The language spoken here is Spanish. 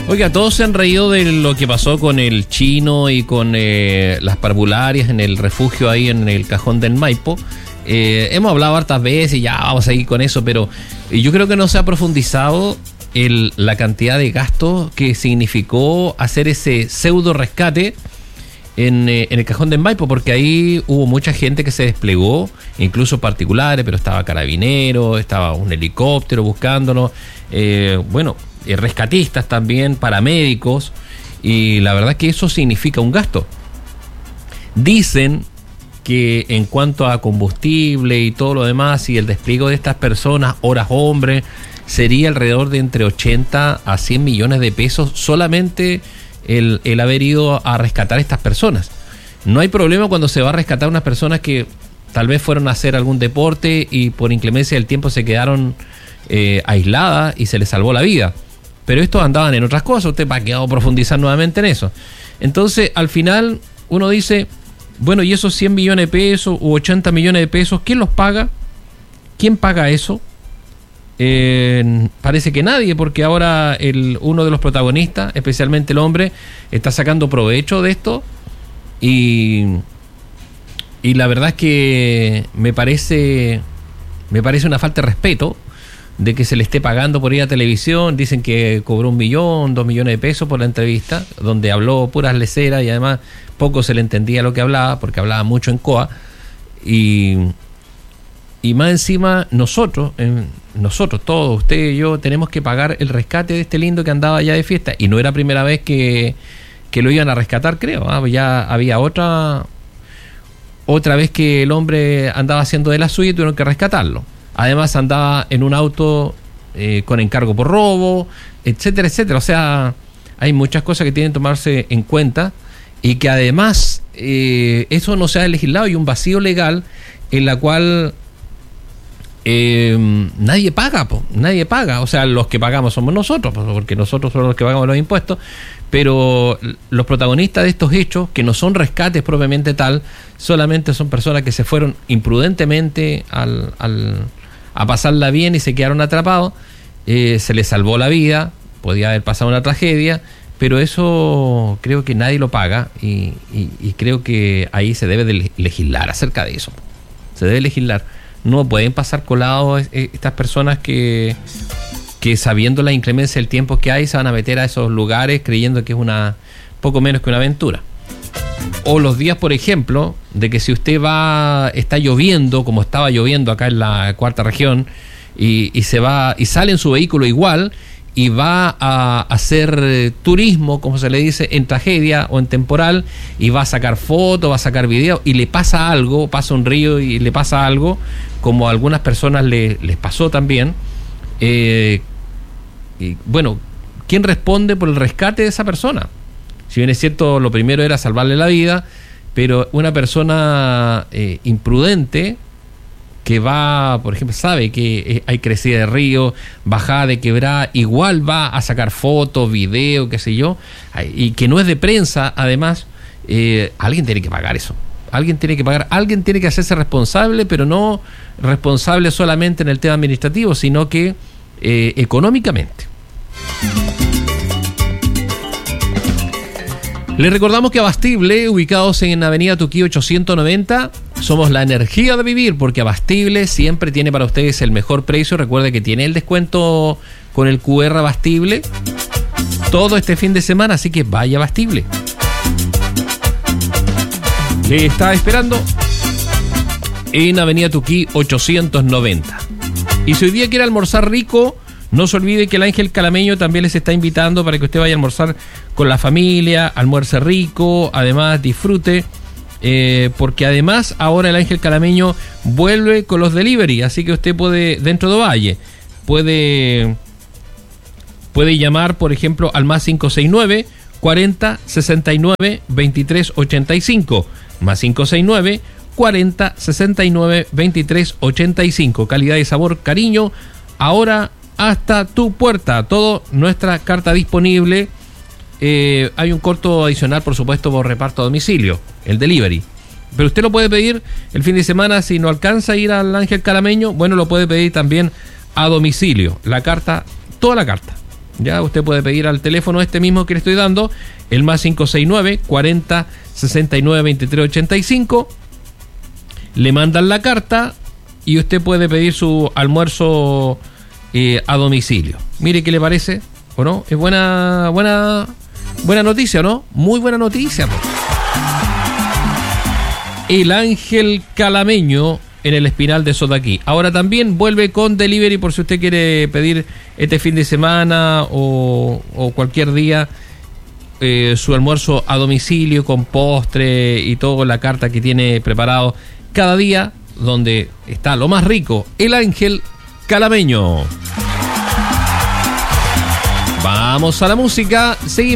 Oiga, todos se han reído de lo que pasó con el chino y con las parvularias en el refugio ahí en el Cajón del Maipo. Hemos hablado hartas veces y ya vamos a seguir con eso, pero yo creo que no se ha profundizado la cantidad de gastos que significó hacer ese pseudo rescate en el Cajón del Maipo, porque ahí hubo mucha gente que se desplegó, incluso particulares, pero estaba Carabineros, estaba un helicóptero buscándolo, rescatistas también, paramédicos, y la verdad que eso significa un gasto. Dicen que en cuanto a combustible y todo lo demás y el despliegue de estas personas, horas hombre, sería alrededor de entre 80 a 100 millones de pesos solamente el haber ido a rescatar a estas personas. No hay problema cuando se va a rescatar unas personas que tal vez fueron a hacer algún deporte y por inclemencia del tiempo se quedaron aisladas y se les salvó la vida. Pero estos andaban en otras cosas, usted va a quedar a profundizar nuevamente en eso. Entonces, al final, uno dice, bueno, y esos 100 millones de pesos u 80 millones de pesos, ¿quién los paga? ¿Quién paga eso? Parece que nadie, porque ahora uno de los protagonistas, especialmente el hombre, está sacando provecho de esto y la verdad es que me parece una falta de respeto de que se le esté pagando por ir a televisión. Dicen que cobró 1 millón, 2 millones de pesos por la entrevista, donde habló puras leceras y además poco se le entendía lo que hablaba, porque hablaba mucho en coa. Y más encima nosotros, todos, usted y yo, tenemos que pagar el rescate de este lindo que andaba allá de fiesta. Y no era primera vez que lo iban a rescatar, creo. Ya había otra vez que el hombre andaba haciendo de la suya y tuvieron que rescatarlo. Además andaba en un auto con encargo por robo, etcétera, etcétera. O sea, hay muchas cosas que tienen que tomarse en cuenta y que además eso no se ha legislado y un vacío legal en la cual nadie paga, nadie paga. O sea, los que pagamos somos nosotros, porque nosotros somos los que pagamos los impuestos, pero los protagonistas de estos hechos, que no son rescates propiamente tal, solamente son personas que se fueron imprudentemente a pasarla bien y se quedaron atrapados. Se les salvó la vida, podía haber pasado una tragedia, pero eso creo que nadie lo paga y creo que ahí se debe de legislar acerca de eso. Se debe legislar. No pueden pasar colados estas personas que sabiendo la inclemencia del tiempo que hay se van a meter a esos lugares creyendo que es poco menos que una aventura. O los días, por ejemplo, de que si usted está lloviendo, como estaba lloviendo acá en la cuarta región, y sale en su vehículo igual y va a hacer turismo, como se le dice, en tragedia o en temporal, y va a sacar fotos, va a sacar videos, y le pasa algo, pasa un río y le pasa algo, como a algunas personas les pasó también. Y bueno, ¿quién responde por el rescate de esa persona? Si bien es cierto, lo primero era salvarle la vida, pero una persona imprudente que va, por ejemplo, sabe que hay crecida de río, bajada de quebrada, igual va a sacar fotos, videos, qué sé yo, y que no es de prensa, además, alguien tiene que pagar eso. Alguien tiene que pagar, alguien tiene que hacerse responsable, pero no responsable solamente en el tema administrativo, sino que económicamente. Les recordamos que Abastible, ubicados en Avenida Tuquí 890, somos la energía de vivir, porque Abastible siempre tiene para ustedes el mejor precio. Recuerde que tiene el descuento con el QR Abastible todo este fin de semana, así que vaya Abastible. Le está esperando en Avenida Tuquí 890. Y si hoy día quiere almorzar rico, no se olvide que el Ángel Calameño también les está invitando para que usted vaya a almorzar con la familia, almuerce rico, además disfrute, porque además ahora el Ángel Calameño vuelve con los delivery, así que usted puede, dentro de Valle, puede llamar, por ejemplo, al más 569 40 69 23 85, más 569 40 69 23 85. Calidad y sabor, cariño, ahora hasta tu puerta. Todo nuestra carta disponible. Hay un corto adicional, por supuesto, por reparto a domicilio, el delivery. Pero usted lo puede pedir el fin de semana. Si no alcanza a ir al Ángel Calameño, bueno, lo puede pedir también a domicilio. La carta, toda la carta. Ya usted puede pedir al teléfono este mismo que le estoy dando, el más 569 40 69 23 85. Le mandan la carta y usted puede pedir su almuerzo a domicilio. Mire qué le parece, ¿o no? Es buena noticia, ¿no? Muy buena noticia, pues. El Ángel Calameño en el Espinal de Sotaquí. Ahora también vuelve con delivery por si usted quiere pedir este fin de semana o cualquier día su almuerzo a domicilio con postre y toda la carta que tiene preparado cada día, donde está lo más rico, el Ángel Calameño. Vamos a la música, seguimos.